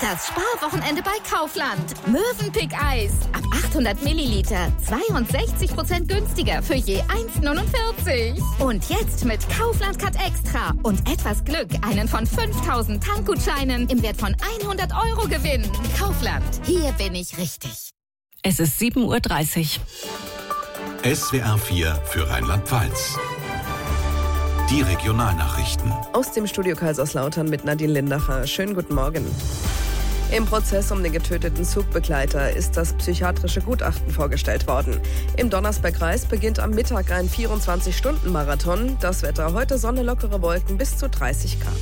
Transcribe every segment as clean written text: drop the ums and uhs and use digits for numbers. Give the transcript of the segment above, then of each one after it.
Das Sparwochenende bei Kaufland. Mövenpick-Eis. Ab 800 Milliliter. 62% günstiger für je 1,49. Und jetzt mit Kaufland Cut Extra und etwas Glück einen von 5000 Tankgutscheinen im Wert von 100 € gewinnen. Kaufland. Hier bin ich richtig. Es ist 7:30 Uhr. SWR 4 für Rheinland-Pfalz. Die Regionalnachrichten. Aus dem Studio Kaiserslautern mit Nadine Lindacher. Schönen guten Morgen. Im Prozess um den getöteten Zugbegleiter ist das psychiatrische Gutachten vorgestellt worden. Im Donnersbergkreis beginnt am Mittag ein 24-Stunden-Marathon. Das Wetter heute Sonne, lockere Wolken bis zu 30 Grad.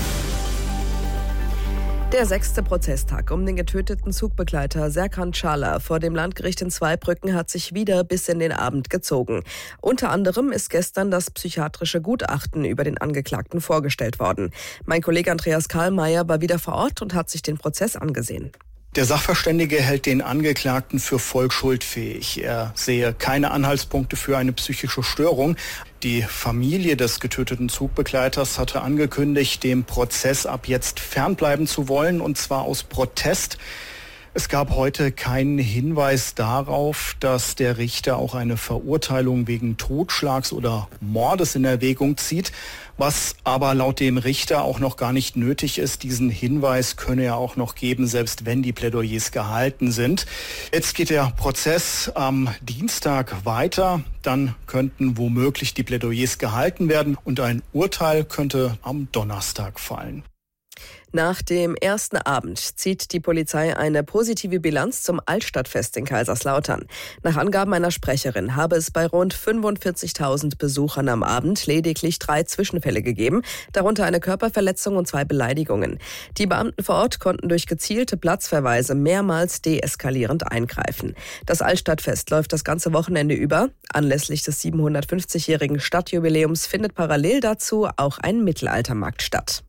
Der 6. Prozesstag um den getöteten Zugbegleiter Serkan Çağlar vor dem Landgericht in Zweibrücken hat sich wieder bis in den Abend gezogen. Unter anderem ist gestern das psychiatrische Gutachten über den Angeklagten vorgestellt worden. Mein Kollege Andreas Karlmeier war wieder vor Ort und hat sich den Prozess angesehen. Der Sachverständige hält den Angeklagten für voll schuldfähig. Er sehe keine Anhaltspunkte für eine psychische Störung. Die Familie des getöteten Zugbegleiters hatte angekündigt, dem Prozess ab jetzt fernbleiben zu wollen, und zwar aus Protest. Es gab heute keinen Hinweis darauf, dass der Richter auch eine Verurteilung wegen Totschlags oder Mordes in Erwägung zieht, was aber laut dem Richter auch noch gar nicht nötig ist. Diesen Hinweis könne er auch noch geben, selbst wenn die Plädoyers gehalten sind. Jetzt geht der Prozess am Dienstag weiter. Dann könnten womöglich die Plädoyers gehalten werden und ein Urteil könnte am Donnerstag fallen. Nach dem ersten Abend zieht die Polizei eine positive Bilanz zum Altstadtfest in Kaiserslautern. Nach Angaben einer Sprecherin habe es bei rund 45.000 Besuchern am Abend lediglich 3 Zwischenfälle gegeben, darunter eine Körperverletzung und 2 Beleidigungen. Die Beamten vor Ort konnten durch gezielte Platzverweise mehrmals deeskalierend eingreifen. Das Altstadtfest läuft das ganze Wochenende über. Anlässlich des 750-jährigen Stadtjubiläums findet parallel dazu auch ein Mittelaltermarkt statt.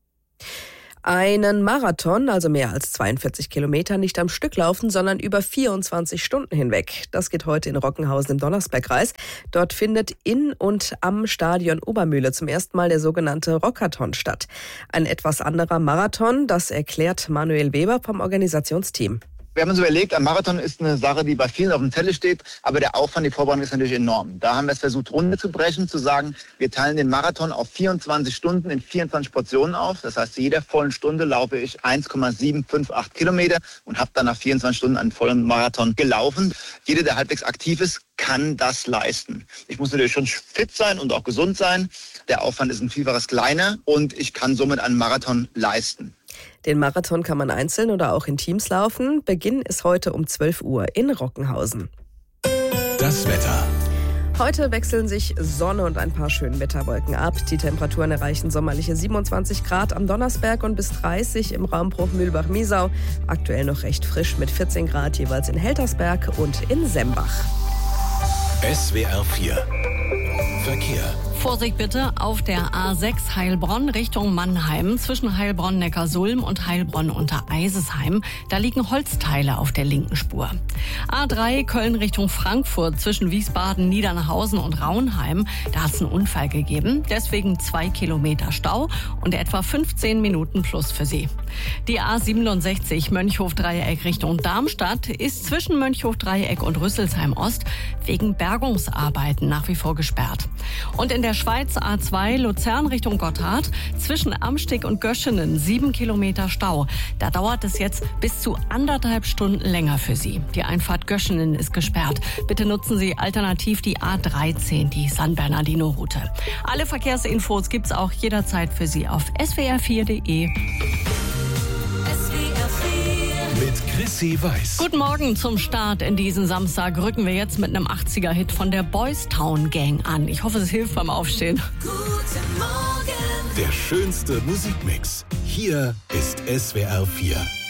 Einen Marathon, also mehr als 42 Kilometer, nicht am Stück laufen, sondern über 24 Stunden hinweg. Das geht heute in Rockenhausen im Donnersbergkreis. Dort findet in und am Stadion Obermühle zum ersten Mal der sogenannte Rockathon statt. Ein etwas anderer Marathon, das erklärt Manuel Weber vom Organisationsteam. Wir haben uns überlegt, ein Marathon ist eine Sache, die bei vielen auf dem Zettel steht, aber der Aufwand, die Vorbereitung ist natürlich enorm. Da haben wir es versucht, runterzubrechen, zu sagen, wir teilen den Marathon auf 24 Stunden in 24 Portionen auf. Das heißt, zu jeder vollen Stunde laufe ich 1,758 Kilometer und habe dann nach 24 Stunden einen vollen Marathon gelaufen. Jeder, der halbwegs aktiv ist, kann das leisten. Ich muss natürlich schon fit sein und auch gesund sein. Der Aufwand ist ein Vielfaches kleiner und ich kann somit einen Marathon leisten. Den Marathon kann man einzeln oder auch in Teams laufen. Beginn ist heute um 12 Uhr in Rockenhausen. Das Wetter. Heute wechseln sich Sonne und ein paar Schönwetterwolken ab. Die Temperaturen erreichen sommerliche 27 Grad am Donnersberg und bis 30 im Raum Bruch-Mühlbach-Miesau. Aktuell noch recht frisch mit 14 Grad jeweils in Heltersberg und in Sembach. SWR 4 Verkehr. Vorsicht bitte auf der A6 Heilbronn Richtung Mannheim zwischen Heilbronn-Neckarsulm und Heilbronn-Untereisesheim. Da liegen Holzteile auf der linken Spur. A3 Köln Richtung Frankfurt zwischen Wiesbaden, Niedernhausen und Raunheim. Da hat es einen Unfall gegeben. Deswegen 2 Kilometer Stau und etwa 15 Minuten plus für Sie. Die A67 Mönchhof-Dreieck Richtung Darmstadt ist zwischen Mönchhof-Dreieck und Rüsselsheim Ost wegen Bergungsarbeiten nach wie vor gesperrt. Und in der Schweiz A2 Luzern Richtung Gotthard zwischen Amstig und Göschenen 7 Kilometer Stau. Da dauert es jetzt bis zu 1,5 Stunden länger für Sie. Die Einfahrt Göschenen ist gesperrt. Bitte nutzen Sie alternativ die A13, die San Bernardino-Route. Alle Verkehrsinfos gibt's auch jederzeit für Sie auf swr4.de. Mit Chrissy Weiß. Guten Morgen zum Start in diesen Samstag. Rücken wir jetzt mit einem 80er-Hit von der Boys Town Gang an. Ich hoffe, es hilft beim Aufstehen. Der schönste Musikmix. Hier ist SWR 4.